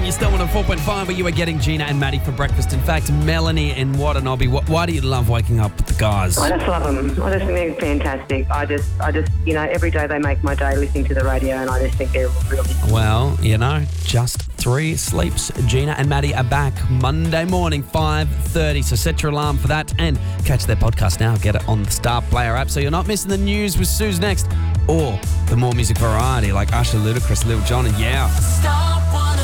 You're still on 4.5 where you are getting Gina and Maddie for breakfast. In fact, Melanie and Watanabe, why do you love waking up with the guys? I just love them. I just think they're fantastic. I just, every day they make my day listening to the radio, and I just think they're really... Well, just 3 sleeps. Gina and Maddie are back Monday morning, 5:30. So set your alarm for that and catch their podcast now. Get it on the Star Player app so you're not missing the news with Sue's next, or the more music variety like Usher, Ludacris, Lil Jon, and Star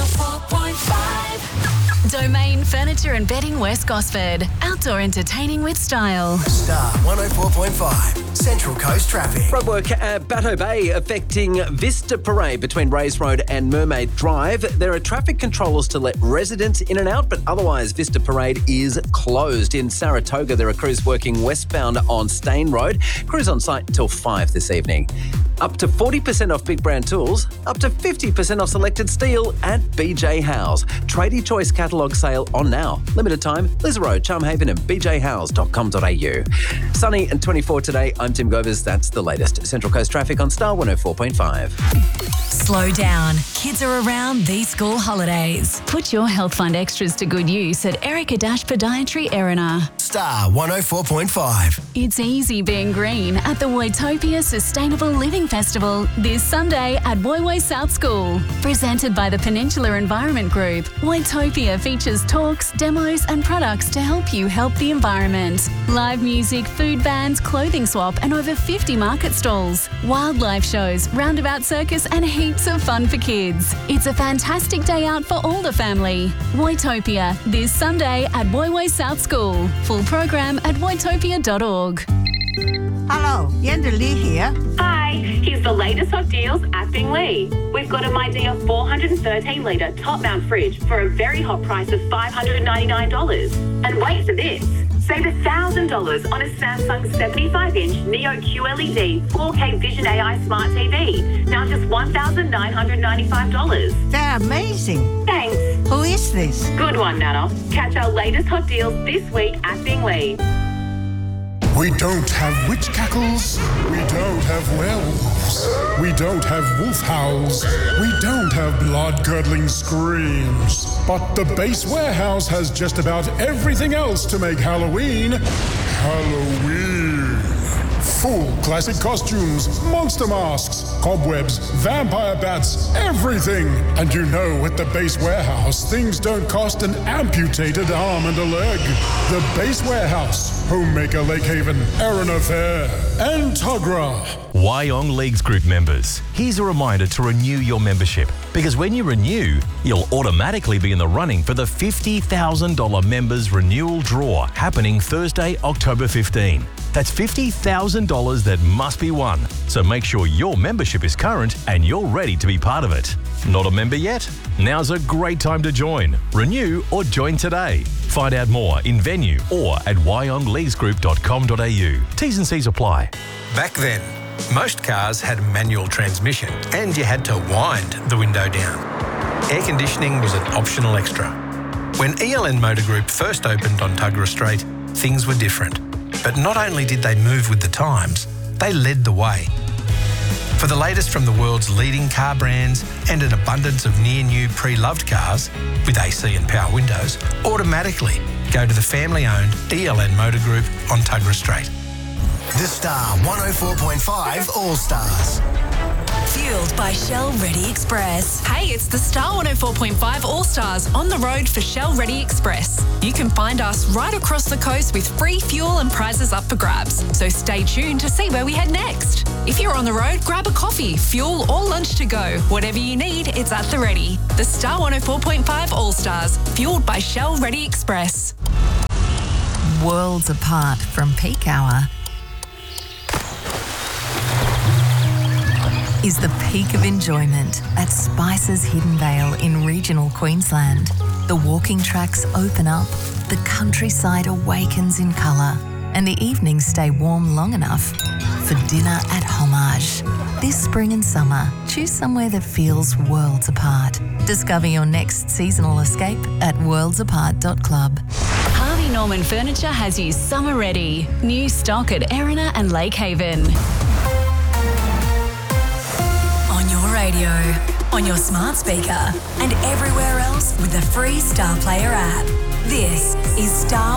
104.5. Domain Furniture and Bedding West Gosford. Outdoor entertaining with style. Star 104.5. Central Coast traffic. Roadwork at Batteau Bay affecting Vista Parade between Rays Road and Mermaid Drive. There are traffic controllers to let residents in and out, but otherwise Vista Parade is closed. In Saratoga, there are crews working westbound on Stain Road. Crews on site until 5 this evening. Up to 40% off big brand tools, up to 50% off selected steel at BJ Howes. Tradie Choice catalogue sale on now. Limited time, Liza Road, Charmhaven and bjhowes.com.au. Sunny and 24 today. I'm Tim Govers. That's the latest. Central Coast traffic on Star 104.5. Slow down. Kids are around these school holidays. Put your health fund extras to good use at Erica Podiatry Erina. Star 104.5. It's easy being green at the Waitopia Sustainable Living Festival this Sunday at Woiwoi South School. Presented by the Peninsula Environment Group, Waitopia features talks, demos and products to help you help the environment. Live music, food bands, clothing swap and over 50 market stalls. Wildlife shows, roundabout circus and heaps of fun for kids. It's a fantastic day out for all the family. Waitopia this Sunday at Woiwoi South School. Full program at waitopia.org. Hello, Yenda Lee here. Hi, here's the latest hot deals at Binglee. We've got a MyDear 413 litre top mount fridge for a very hot price of $599. And wait for this. Save $1,000 on a Samsung 75-inch Neo QLED 4K Vision AI Smart TV. Now just $1,995. They're amazing. Thanks. Who is this? Good one, Nana. Catch our latest hot deals this week at Binglee. We don't have witch cackles. We don't have werewolves. We don't have wolf howls. We don't have blood-curdling screams. But the Base Warehouse has just about everything else to make Halloween Halloween. Full classic costumes, monster masks, cobwebs, vampire bats, everything. And at the Base Warehouse, things don't cost an amputated arm and a leg. The Base Warehouse, Homemaker Lake Haven, Erina Fair, and Tugra. Wyong Leagues Group members, here's a reminder to renew your membership, because when you renew, you'll automatically be in the running for the $50,000 members renewal draw happening Thursday, October 15. That's $50,000 that must be won. So make sure your membership is current and you're ready to be part of it. Not a member yet? Now's a great time to join. Renew or join today. Find out more in venue or at wyongleaguesgroup.com.au. T's and C's apply. Back then, most cars had a manual transmission and you had to wind the window down. Air conditioning was an optional extra. When ELN Motor Group first opened on Tugra Street, things were different. But not only did they move with the times, they led the way. For the latest from the world's leading car brands and an abundance of near-new pre-loved cars with AC and power windows, automatically go to the family-owned ELN Motor Group on Tugra Street. The Star 104.5 All-Stars. Fueled by Shell Ready Express. Hey, it's the Star 104.5 All-Stars on the road for Shell Ready Express. You can find us right across the coast with free fuel and prizes up for grabs. So stay tuned to see where we head next. If you're on the road, grab a coffee, fuel or lunch to go. Whatever you need, it's at the ready. The Star 104.5 All-Stars, fueled by Shell Ready Express. Worlds apart from peak hour is the peak of enjoyment at Spice's Hidden Vale in regional Queensland. The walking tracks open up, the countryside awakens in colour, and the evenings stay warm long enough for dinner at Homage. This spring and summer, choose somewhere that feels worlds apart. Discover your next seasonal escape at worldsapart.club. Harvey Norman Furniture has you summer ready. New stock at Erina and Lake Haven. On your radio, on your smart speaker, and everywhere else details with the free Star Player app. This is Star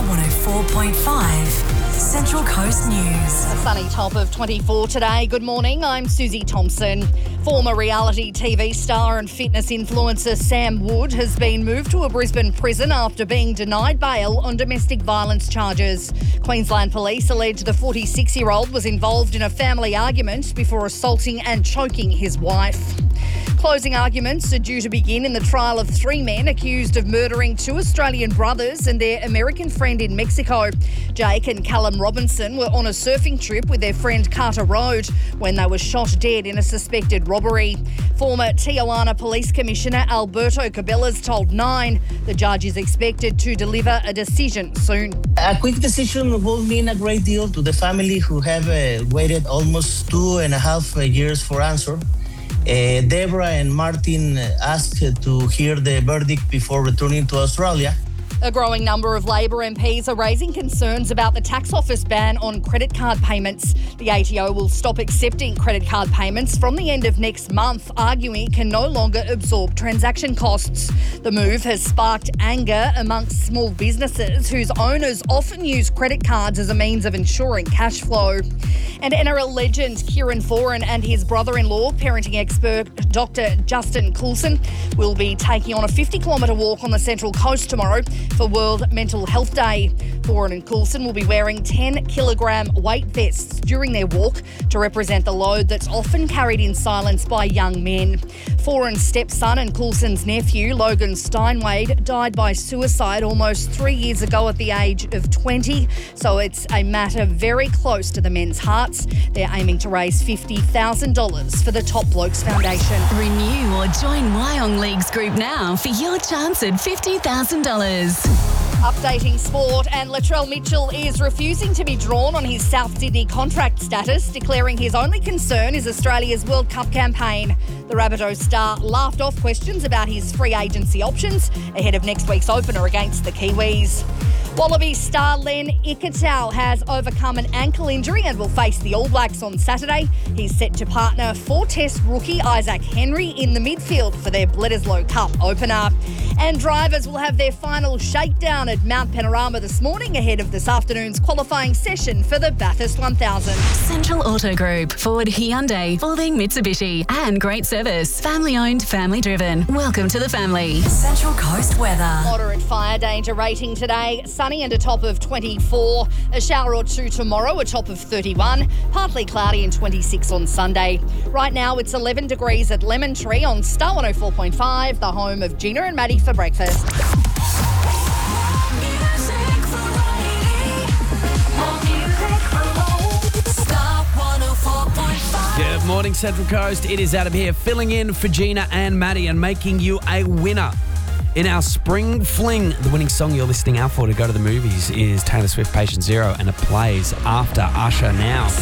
104.5, Central Coast News. A sunny top of 24 today. Good morning, I'm Susie Thompson. Former reality TV star and fitness influencer Sam Wood has been moved to a Brisbane prison after being denied bail on domestic violence charges. Queensland police allege the 46-year-old was involved in a family argument before assaulting and choking his wife. Closing arguments are due to begin in the trial of 3 men accused of murdering 2 Australian brothers and their American friend in Mexico. Jake and Callum Robinson were on a surfing trip with their friend Carter Road when they were shot dead in a suspected robbery. Former Tijuana Police Commissioner Alberto Cabela's told Nine the judge is expected to deliver a decision soon. A quick decision will mean a great deal to the family who have waited almost 2.5 years for answer. Deborah and Martin asked to hear the verdict before returning to Australia. A growing number of Labor MPs are raising concerns about the tax office ban on credit card payments. The ATO will stop accepting credit card payments from the end of next month, arguing it can no longer absorb transaction costs. The move has sparked anger amongst small businesses whose owners often use credit cards as a means of ensuring cash flow. And NRL legend Kieran Foran and his brother-in-law, parenting expert Dr. Justin Coulson, will be taking on a 50-kilometre walk on the Central Coast tomorrow for World Mental Health Day. Foran and Coulson will be wearing 10-kilogram weight vests during their walk to represent the load that's often carried in silence by young men. Foran's stepson and Coulson's nephew, Logan Steinwade, died by suicide almost 3 years ago at the age of 20, so it's a matter very close to the men's hearts. They're aiming to raise $50,000 for the Top Blokes Foundation. Renew or join Wyong Leagues Group now for your chance at $50,000. Updating sport, and Latrell Mitchell is refusing to be drawn on his South Sydney contract status, declaring his only concern is Australia's World Cup campaign. The Rabbitohs star laughed off questions about his free agency options ahead of next week's opener against the Kiwis. Wallaby star Len Ikitau has overcome an ankle injury and will face the All Blacks on Saturday. He's set to partner 4-test rookie Isaac Henry in the midfield for their Bledisloe Cup opener. And drivers will have their final shakedown at Mount Panorama this morning ahead of this afternoon's qualifying session for the Bathurst 1000. Central Auto Group, Ford, Hyundai, Fording, Mitsubishi, and great service. Family owned, family driven. Welcome to the family. Central Coast weather. Moderate fire danger rating today. Sunny and a top of 24. A shower or two tomorrow, a top of 31. Partly cloudy and 26 on Sunday. Right now it's 11 degrees at Lemon Tree on Star 104.5, the home of Gina and Maddie for breakfast. Good morning, Central Coast. It is Adam here, filling in for Gina and Maddie and making you a winner in our Spring Fling. The winning song you're listening out for to go to the movies is Taylor Swift, Patient Zero, and it plays after Usher now.